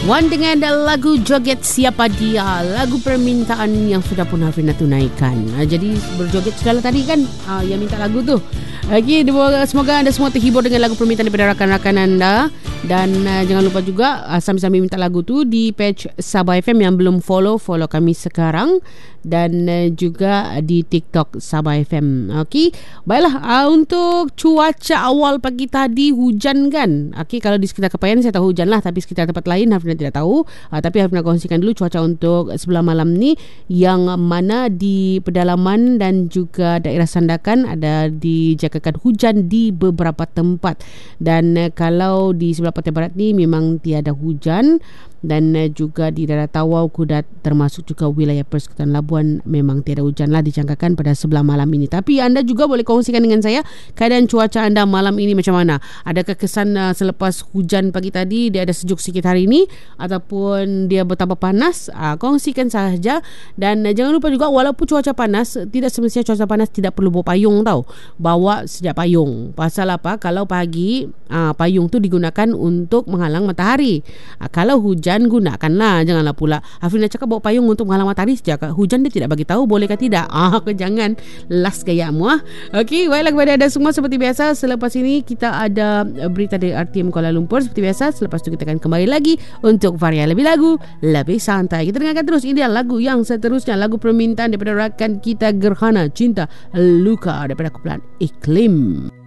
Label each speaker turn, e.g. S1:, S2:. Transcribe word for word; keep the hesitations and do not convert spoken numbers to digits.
S1: Wan dengan lagu Joget Siapa Dia, lagu permintaan yang sudah pun Hafrina tunaikan. Ha, jadi berjoget sudahlah tadi kan, ha, yang minta lagu tu. Okay, semoga anda semua terhibur dengan lagu permintaan daripada rakan-rakan anda. Dan uh, jangan lupa juga uh, sambil-sambil minta lagu tu di page Sabah F M. Yang belum follow, follow kami sekarang. Dan uh, juga di TikTok Sabah F M. Okay, baiklah, uh, untuk cuaca awal pagi tadi hujan kan. Okay, kalau di sekitar Kepayan saya tahu hujan lah, tapi sekitar tempat lain Hafrina tidak tahu. uh, Tapi Hafrina kongsikan dulu cuaca untuk sebelah malam ni, yang mana di pedalaman dan juga daerah Sandakan ada dijangkakan hujan di beberapa tempat. Dan uh, kalau di sebelah Pantai Barat ni memang tiada hujan. Dan uh, juga di daerah Tawau, Kudat, termasuk juga wilayah Persekutuan Labuan memang tiada hujan lah dijangkakan pada sebelah malam ini. Tapi anda juga boleh kongsikan dengan saya keadaan cuaca anda malam ini macam mana. Adakah kesan uh, selepas hujan pagi tadi dia ada sejuk sikit hari ini, ataupun dia bertambah panas? Uh, kongsikan sahaja. Dan uh, jangan lupa juga, walaupun cuaca panas, tidak semestinya cuaca panas tidak perlu bawa payung tau. Bawa sejak payung. Pasal apa? Kalau pagi uh, payung tu digunakan untuk menghalang matahari. Uh, kalau hujan, gunakanlah. Janganlah pula Hafrina cakap bawa payung untuk menghalang matahari, sejak hujan dia tidak bagi tahu boleh ke tidak. Ah, jangan las gayamu ah. Okey, baiklah kepada anda semua, seperti biasa selepas ini kita ada berita dari R T M Kuala Lumpur seperti biasa. Selepas itu kita akan kembali lagi untuk varian lebih lagu, lebih santai. Kita dengarkan terus ini lagu yang seterusnya, lagu permintaan daripada rakan kita Gerhana Cinta Luka daripada kumpulan Iklim.